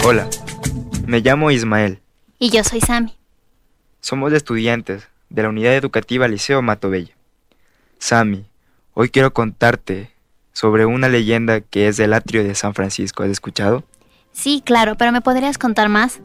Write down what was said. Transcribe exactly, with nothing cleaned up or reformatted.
Hola, me llamo Ismael. Y yo soy Sammy. Somos estudiantes de la unidad educativa Liceo Matobella. Sammy, hoy quiero contarte sobre una leyenda que es del atrio de San Francisco. ¿Has escuchado? Sí, claro, pero ¿me podrías contar más?